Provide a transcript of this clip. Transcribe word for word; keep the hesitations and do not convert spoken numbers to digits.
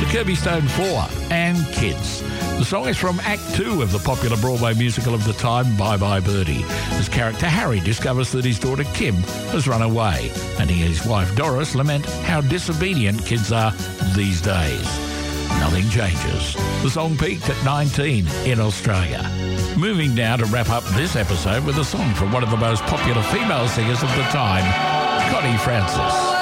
Kirby Stone four and Kids. The song is from Act two of the popular Broadway musical of the time, Bye Bye Birdie. His character Harry discovers that his daughter Kim has run away, and he and his wife Doris lament how disobedient kids are these days. Nothing changes. The song peaked at nineteen in Australia. Moving now to wrap up this episode with a song from one of the most popular female singers of the time, Connie Francis.